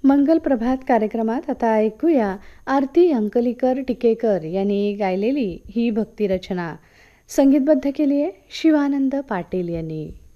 मंगल प्रभात कार्यक्रमात आता ऐकूया आरती अंकलीकर टिकेकर यांनी गायलेली ही भक्तिरचना. संगीतबद्ध केली आहे शिवानंद पाटील यांनी.